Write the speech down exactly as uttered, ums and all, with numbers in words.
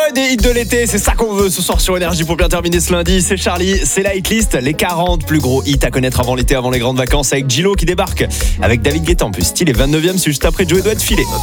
des hits de l'été, c'est ça qu'on veut ce soir sur Énergie pour bien terminer ce lundi. C'est Charlie, c'est la hitlist, les quarante plus gros hits à connaître avant l'été, avant les grandes vacances avec Gillo qui débarque avec David Guetta en plus. Style est vingt-neuvième, c'est juste après Joey doit être filé.